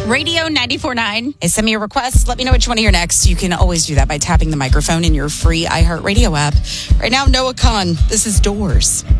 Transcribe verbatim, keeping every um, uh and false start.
Radio ninety-four point nine. Hey, send me a request. Let me know which one of your next. You can always do that by tapping the microphone in your free iHeartRadio app. Right now, Noah Khan. This is Doors.